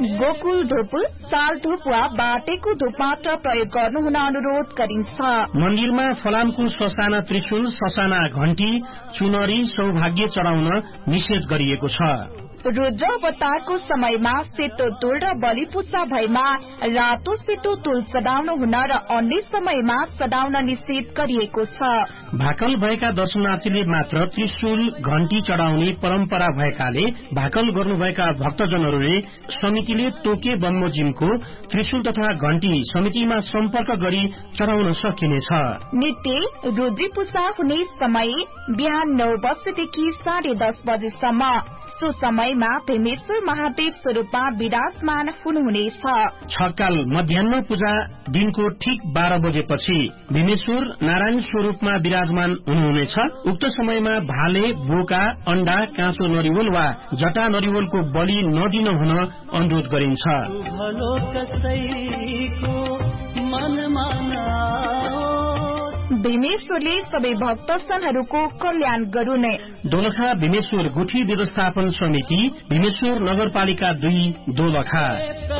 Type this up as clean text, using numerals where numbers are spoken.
गोकुल धूप, साल धूप वा बाटेको धूप मात्र प्रयोग गर्नुहुन अनुरोध गरिन्छ। मन्दिरमा फलामको ससाना त्रिशूल, ससाना घण्टी, चुनरी, सौभाग्य चढाउन निषेध गरिएको छ। रुद्र अवतारको समयमा सेतो तुल र बलि पूजा भएमा रातो सेतो तुल चढाउन हुन र अन्य समयमा चढाउन निषेध गरिएको छ। भाकल भएका दर्शनार्थीले मात्र त्रिशूल घण्टी चढाउने परम्परा भएकाले भाकल गर्नुभएका भक्तजनहरूले समितिले तोके बमोजिमको त्रिशूल तथा घण्टी समितिमा सम्पर्क गरी चढाउन सकिनेछ। नित्य रुद्री पूजा हुने समय बिहान 9 बजेदेखि 10:30 बजेसम्म। सो समयमा भीमेश्वर महादेव स्वरूपमा विराजमान हुनुहुनेछ। छकाल मध्याह्न पूजा दिनको ठीक 12 बजेपछि भीमेश्वर नारायण स्वरूपमा विराजमान हुनुहुनेछ। उक्त समयमा भाले, बोका, अण्डा, काँचो नरिवल वा जटा नरिवलको बलि नदिन हुन अनुरोध गरिन्छ। भीमेश्वरले सबै भक्तजनहरूको कल्याण गरून्। दोलखा भीमेश्वर गुठी व्यवस्थापन समिति, भीमेश्वर नगरपालिका 2 दोलखा।